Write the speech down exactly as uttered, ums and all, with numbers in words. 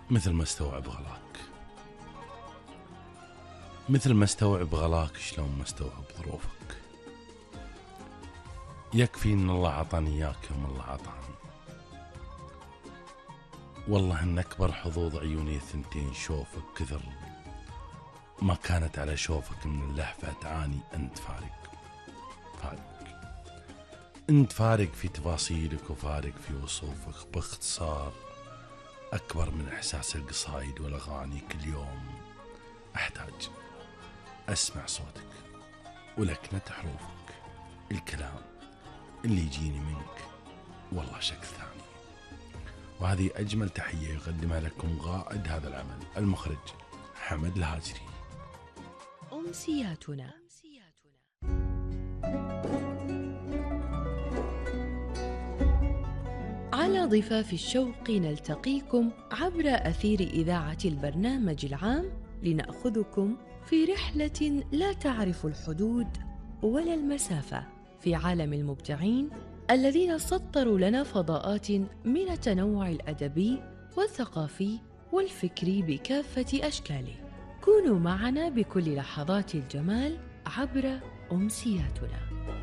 مثل ما استوعب غلاك، مثل ما استوعب غلاك شلون ما استوعب ظروفك. يكفي ان الله عطاني اياك يوم الله عطاني. والله ان اكبر حظوظ عيوني الثنتين شوفك كثر ما كانت على شوفك من اللهفة تعاني. انت فارق فارق انت فارق في تفاصيلك وفارق في وصوفك. باختصار اكبر من احساس القصايد والاغاني. كل يوم احتاج اسمع صوتك ولكنة حروفك، الكلام اللي يجيني منك والله شكل ثاني. وهذه أجمل تحية يقدمها لكم قائد هذا العمل المخرج حمد الهاجري. أمسياتنا. على ضفاف الشوق نلتقيكم عبر أثير إذاعة البرنامج العام لنأخذكم في رحلة لا تعرف الحدود ولا المسافة في عالم المبدعين الذين سطروا لنا فضاءات من التنوع الأدبي والثقافي والفكري بكافة أشكاله. كونوا معنا بكل لحظات الجمال عبر أمسياتنا.